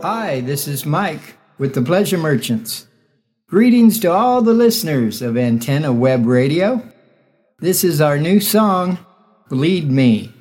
Hi, this is Mike with the Pleasure Merchants. Greetings to all the listeners of Antenna Web Radio. This is our new song, Bleed Me.